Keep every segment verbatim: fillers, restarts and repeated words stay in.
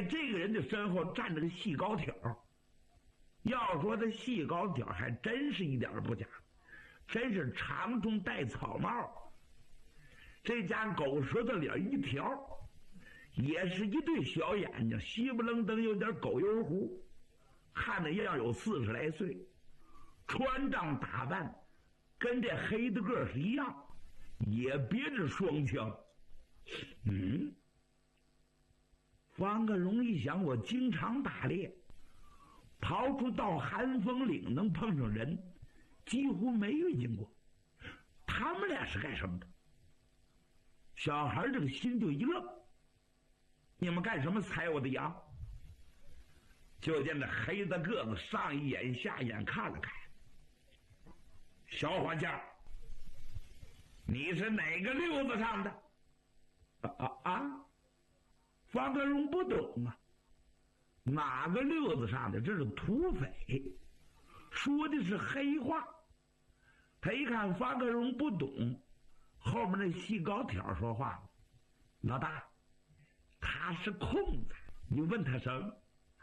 这个人的身后站着个细高挑，要说这细高挑还真是一点不假，真是长中带草帽，这家狗舌头脸一条，也是一对小眼睛，稀不愣登有点狗油胡，看着要有四十来岁，穿仗打扮跟这黑的个是一样，也别着双枪。嗯，方克荣一想，我经常打猎，刨出到寒风岭能碰上人，几乎没遇见过。他们俩是干什么的？小孩这个心就一愣，你们干什么踩我的羊？就见这黑的个子上一眼下一眼看了看，小伙计儿，你是哪个溜子上的？啊啊啊！方克荣不懂啊，哪个溜子上的？这是土匪，说的是黑话。他一看方克荣不懂，后面那细高挑说话了：“老大，他是空子，你问他什么？”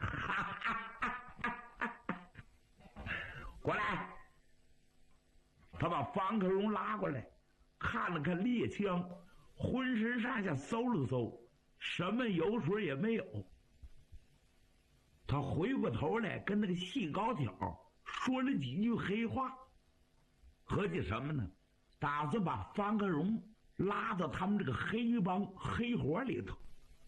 过来，他把方克荣拉过来，看了看猎枪，浑身上下搜了搜，什么油水也没有。他回过头来跟那个细高挑说了几句黑话，合计什么呢？打算把方克荣拉到他们这个黑帮黑伙里头。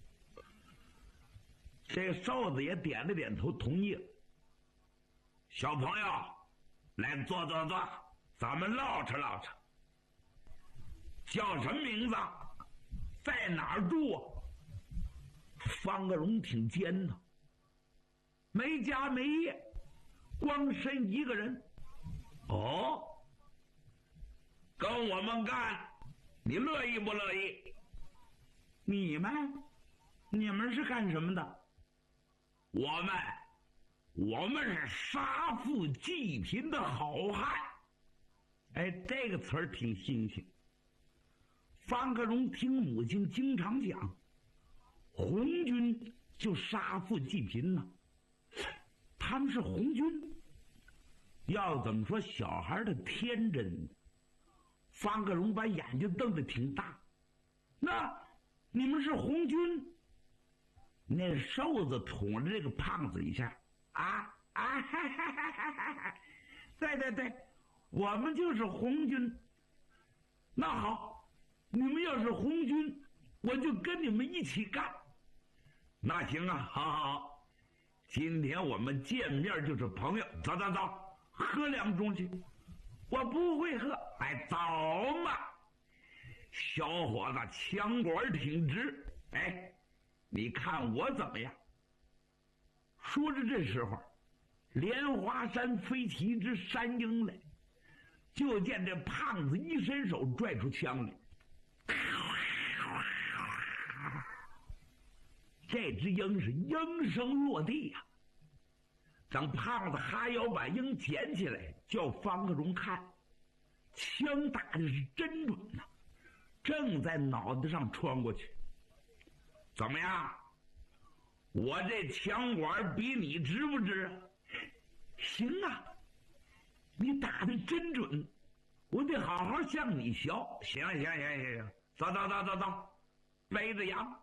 这瘦子也点了点头，同意了。小朋友，来坐坐坐，咱们唠扯唠扯。叫什么名字？在哪儿住啊？方克荣挺尖的，没家没业，光身一个人。哦，跟我们干，你乐意不乐意？你们，你们是干什么的？我们，我们是杀富济贫的好汉。哎，这个词儿挺新鲜。方克荣听母亲经常讲，红军就杀富济贫呢，他们是红军。要怎么说小孩的天真？方克荣把眼睛瞪得挺大。那你们是红军？那瘦子捅了这个胖子一下，啊啊！哈哈哈哈哈！对对对，我们就是红军。那好，你们要是红军，我就跟你们一起干。那行啊，好好好，今天我们见面就是朋友，走走走，喝两盅去。我不会喝，哎，走嘛。小伙子枪管挺直，哎。你看我怎么样？说着这时候，莲花山飞起一只山鹰来，就见这胖子一伸手拽出枪来，这只鹰是应声落地呀、啊。等胖子哈腰把鹰捡起来，叫方克荣看，枪打的是真准呐、啊，正在脑袋上穿过去。怎么样？我这枪管比你直不直啊？行啊，你打的真准，我得好好向你学。行行行行行，走走走走走，背着羊。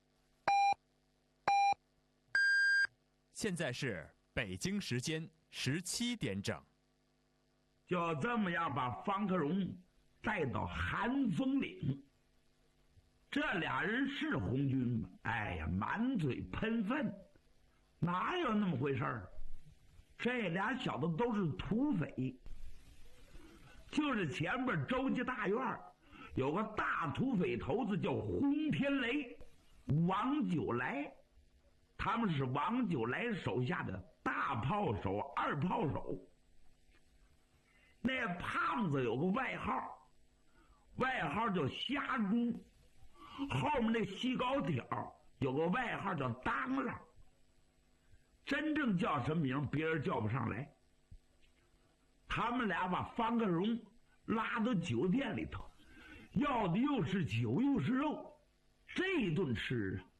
现在是北京时间十七点整。 就这么样把方克荣带到寒风岭。这俩人是红军吗？哎呀，满嘴喷粪，哪有那么回事儿？这俩小子都是土匪。就是前边周家大院有个大土匪头子叫轰天雷、王九来，他们是王九来手下的大炮手、二炮手。那胖子有个外号，外号叫瞎猪。后面那细高挑有个外号叫当啷，真正叫什么名别人叫不上来。他们俩把方克荣拉到酒店里头，要的又是酒又是肉，这一顿吃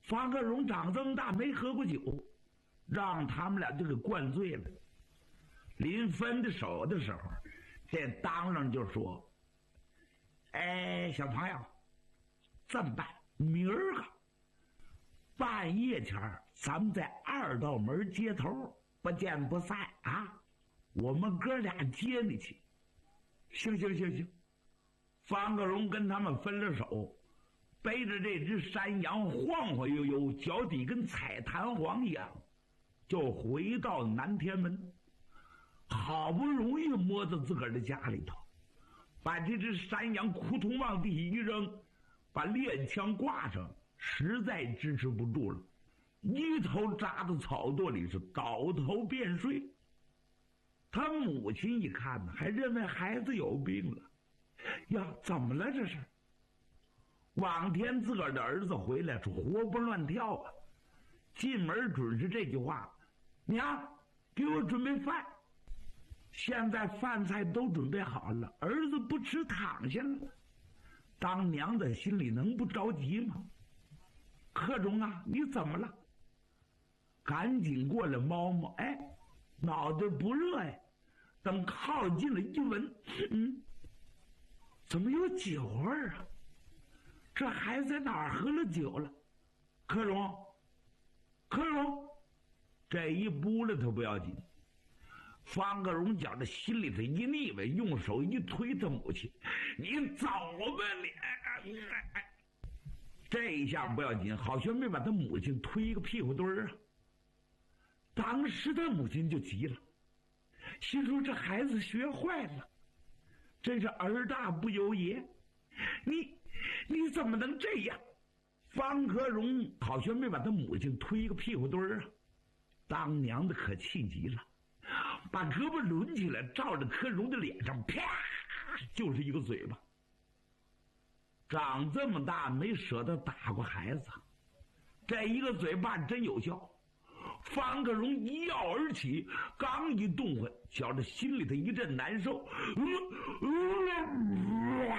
方克荣长这么大没喝过酒，让他们俩就给灌醉了。临分的手的时候，这当啷就说：“哎，小朋友，这么办？明儿个半夜前儿，咱们在二道门街头不见不散啊！我们哥俩接你去。”行行行行，方克荣跟他们分了手，背着这只山羊晃晃悠悠，脚底跟踩弹簧一样，就回到南天门。好不容易摸到自个儿的家里头，把这只山羊扑通往地一扔，把猎枪挂上，实在支持不住了，一头扎到草垛里，是倒头便睡。他母亲一看呢，还认为孩子有病了。呀，怎么了这是？往天自个儿的儿子回来是活蹦乱跳啊！进门准是这句话：“娘，给我准备饭。”现在饭菜都准备好了，儿子不吃躺下了。当娘的心里能不着急吗？克荣啊，你怎么了？赶紧过来摸摸。哎，脑袋不热呀。等靠近了一闻，嗯，怎么有酒味儿啊？这孩子在哪儿喝了酒了？克荣，克荣，这一扑了他不要紧。方克荣觉着心里头一腻歪，用手一推他母亲：“你走吧你！”这一下不要紧，好像没把他母亲推一个屁股墩儿啊。当时他母亲就急了，心说这孩子学坏了，真是儿大不由爷。你你怎么能这样？方克荣好像没把他母亲推一个屁股墩儿啊。当娘的可气极了，把胳膊抡起来，照着克荣的脸上啪就是一个嘴巴。长这么大没舍得打过孩子，这一个嘴巴真有效。方克荣一跃而起，刚一动换，觉着心里头一阵难受，呃呃、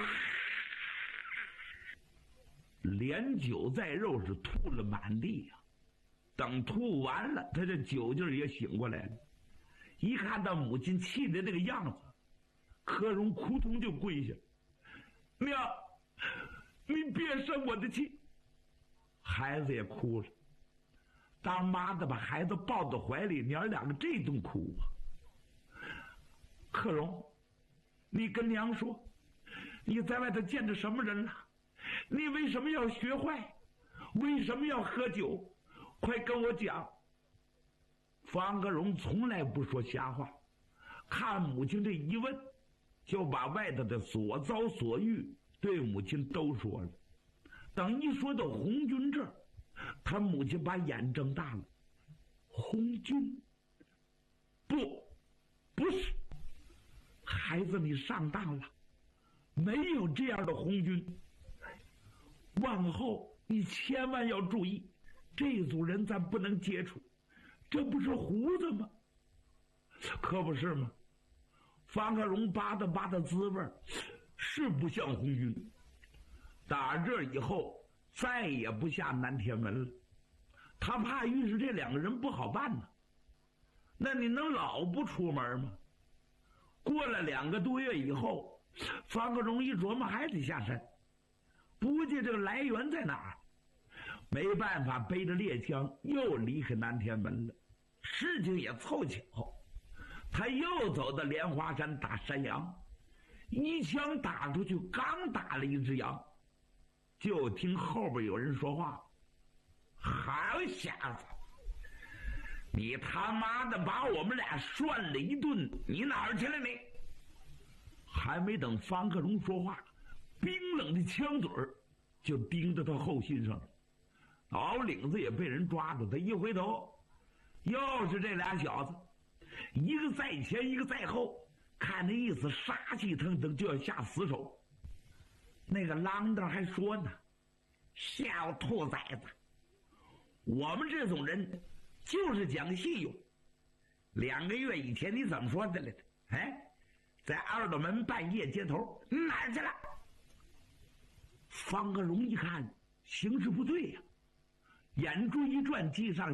连酒带肉是吐了满地呀、啊。等吐完了，他这酒劲儿也醒过来了。一看到母亲气的那个样子，克荣扑通就跪下：“娘，你别生我的气。”孩子也哭了。当妈的把孩子抱到怀里，娘儿两个这顿哭啊。克荣，你跟娘说，你在外头见着什么人了？你为什么要学坏？为什么要喝酒？快跟我讲。方克荣从来不说瞎话，看母亲这一问，就把外头的所遭所遇对母亲都说了。等一说到红军这儿，他母亲把眼睁大了。红军？不，不是。孩子，你上当了，没有这样的红军。往后你千万要注意，这组人咱不能接触。这不是胡子吗？可不是吗？方克荣扒拉扒拉滋味，是不像红军。打这以后再也不下南天门了，他怕遇是这两个人不好办呢。那你能老不出门吗？过了两个多月以后，方克荣一琢磨还得下山，不记这个来源在哪儿，没办法，背着猎枪又离开南天门了。事情也凑巧，他又走到莲花山打山羊，一枪打出去，刚打了一只羊，就听后边有人说话：“好小子，你他妈的把我们俩涮了一顿，你哪儿去了你？”还没等方克荣说话，冰冷的枪嘴儿就钉到他后心上了，老领子也被人抓住。他一回头，又是这俩小子，一个在前，一个在后，看那意思杀气腾腾，就要下死手。那个啷当还说呢：“小兔崽子，我们这种人就是讲信用。两个月以前你怎么说的来着？哎，在二道门半夜街头哪儿去了？”方克荣一看形势不对呀、啊， 眼珠一转，机上